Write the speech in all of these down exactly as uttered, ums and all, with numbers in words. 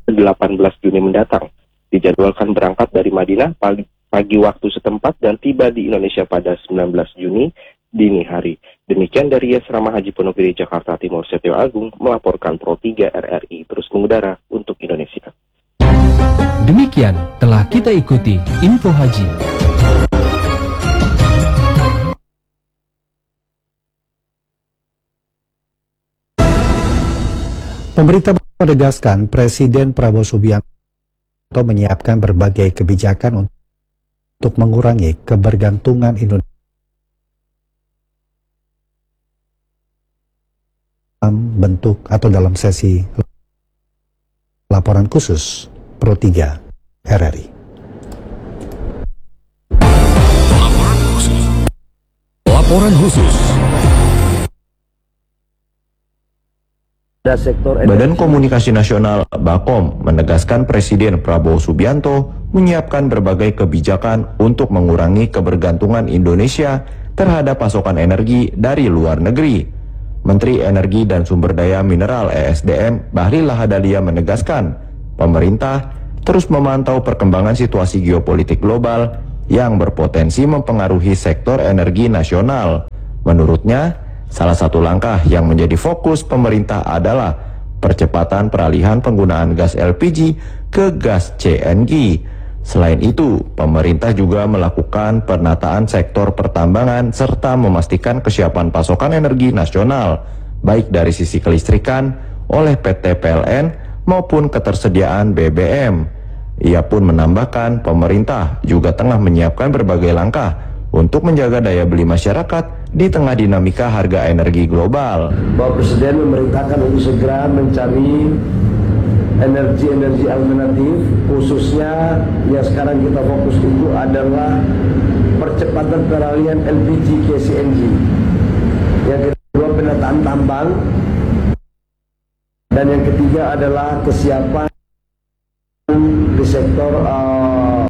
delapan belas Juni mendatang. Dijadwalkan berangkat dari Madinah pagi, pagi waktu setempat dan tiba di Indonesia pada sembilan belas Juni dini hari. Demikian dari Asrama Haji Pondok Gede Jakarta Timur, Setio Agung melaporkan Pro tiga R R I terus mengudara untuk Indonesia. Demikian telah kita ikuti Info Haji. Pemerintah menegaskan Presiden Prabowo Subianto menyiapkan berbagai kebijakan untuk mengurangi kebergantungan Indonesia dalam bentuk atau dalam sesi laporan khusus Pro tiga R R I. Laporan khusus. Laporan khusus. Badan Komunikasi Nasional Bakom menegaskan Presiden Prabowo Subianto menyiapkan berbagai kebijakan untuk mengurangi kebergantungan Indonesia terhadap pasokan energi dari luar negeri. Menteri Energi dan Sumber Daya Mineral E S D M Bahlil Lahadalia menegaskan, pemerintah terus memantau perkembangan situasi geopolitik global yang berpotensi mempengaruhi sektor energi nasional. Menurutnya, salah satu langkah yang menjadi fokus pemerintah adalah percepatan peralihan penggunaan gas L P G ke gas C N G. Selain itu, pemerintah juga melakukan penataan sektor pertambangan serta memastikan kesiapan pasokan energi nasional, baik dari sisi kelistrikan oleh P T P L N maupun ketersediaan B B M. Ia pun menambahkan pemerintah juga tengah menyiapkan berbagai langkah untuk menjaga daya beli masyarakat di tengah dinamika harga energi global. Bapak Presiden memerintahkan untuk segera mencari energi-energi alternatif, khususnya yang sekarang kita fokus itu adalah percepatan peralihan L P G ke C N G. Yang kedua penataan tambang, dan yang ketiga adalah kesiapan di sektor uh,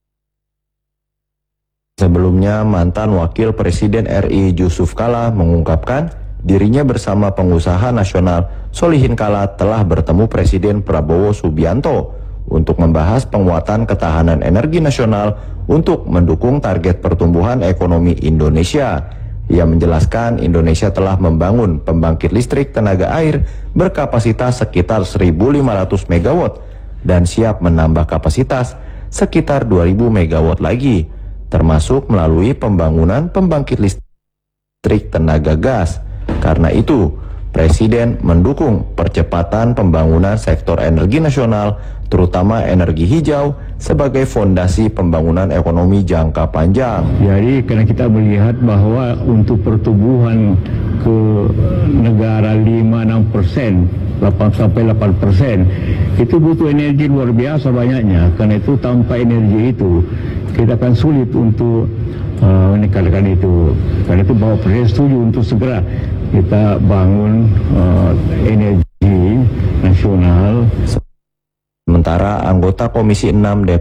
Sebelumnya, mantan Wakil Presiden R I Yusuf Kala mengungkapkan dirinya bersama pengusaha nasional Solihin Kala telah bertemu Presiden Prabowo Subianto untuk membahas penguatan ketahanan energi nasional untuk mendukung target pertumbuhan ekonomi Indonesia. Ia menjelaskan Indonesia telah membangun pembangkit listrik tenaga air berkapasitas sekitar seribu lima ratus megawatt dan siap menambah kapasitas sekitar dua ribu megawatt lagi, termasuk melalui pembangunan pembangkit listrik tenaga gas. Karena itu, Presiden mendukung percepatan pembangunan sektor energi nasional, terutama energi hijau, sebagai fondasi pembangunan ekonomi jangka panjang. Jadi karena kita melihat bahwa untuk pertumbuhan ke negara lima enam persen, delapan sampai delapan persen, itu butuh energi luar biasa banyaknya. Karena itu tanpa energi itu, kita akan sulit untuk uh, meningkatkan itu. Karena itu Bapak Presiden setuju untuk segera kita bangun uh, energi nasional. Sementara anggota Komisi enam D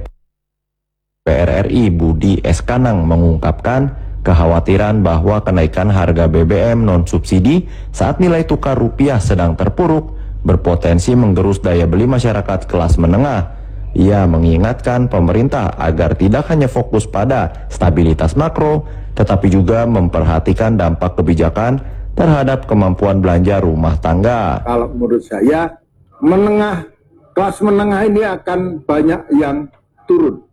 P R R I Budi S. Kanang mengungkapkan kekhawatiran bahwa kenaikan harga B B M non-subsidi saat nilai tukar rupiah sedang terpuruk berpotensi menggerus daya beli masyarakat kelas menengah. Ia mengingatkan pemerintah agar tidak hanya fokus pada stabilitas makro, tetapi juga memperhatikan dampak kebijakan terhadap kemampuan belanja rumah tangga. Kalau menurut saya, menengah, kelas menengah ini akan banyak yang turun,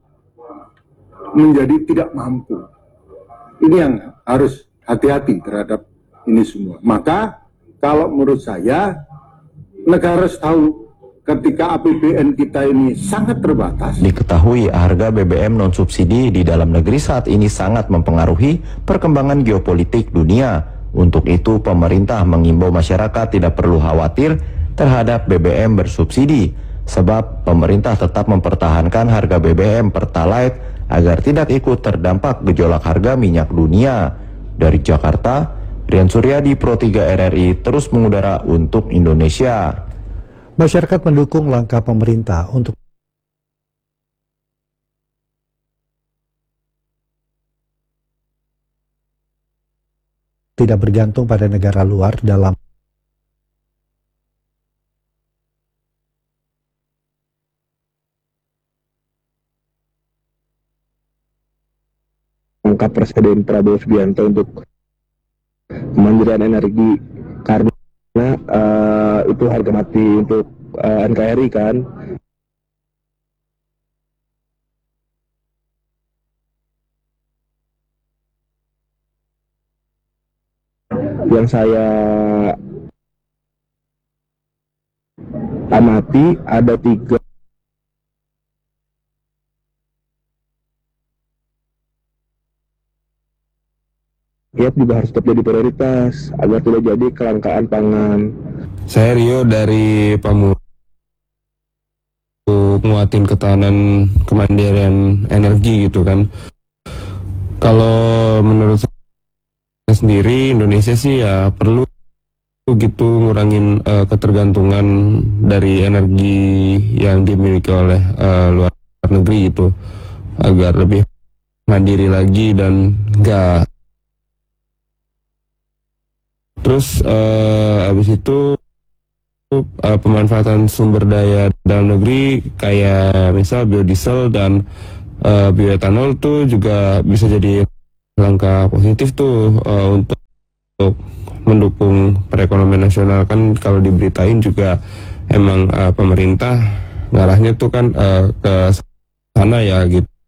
menjadi tidak mampu. Ini yang harus hati-hati terhadap ini semua. Maka, kalau menurut saya, negara harus tahu ketika A P B N kita ini sangat terbatas. Diketahui harga B B M non-subsidi di dalam negeri saat ini sangat mempengaruhi perkembangan geopolitik dunia. Untuk itu, pemerintah mengimbau masyarakat tidak perlu khawatir terhadap B B M bersubsidi, sebab pemerintah tetap mempertahankan harga B B M Pertalite agar tidak ikut terdampak gejolak harga minyak dunia. Dari Jakarta, Rian Suryadi, Pro tiga R R I terus mengudara untuk Indonesia. Masyarakat mendukung langkah pemerintah untuk tidak bergantung pada negara luar dalam langkah Presiden Prabowo Subianto untuk kemandirian energi, karena uh, itu harga mati untuk uh, N K R I kan. Yang saya amati ada tiga rakyat juga harus tetap jadi prioritas agar tidak jadi kelangkaan pangan. Saya Rio dari Pamuk, nguatin ketahanan kemandirian energi gitu kan. Kalau menurut saya sendiri, Indonesia sih ya perlu gitu ngurangin uh, ketergantungan dari energi yang dimiliki oleh uh, luar negeri itu, agar lebih mandiri lagi dan enggak. Terus uh, habis itu uh, pemanfaatan sumber daya dalam negeri kayak misal biodiesel dan uh, bioetanol tuh juga bisa jadi langkah positif tuh uh, untuk, untuk mendukung perekonomian nasional. Kan kalau diberitain juga emang uh, pemerintah ngarahnya tuh kan uh, ke sana ya gitu.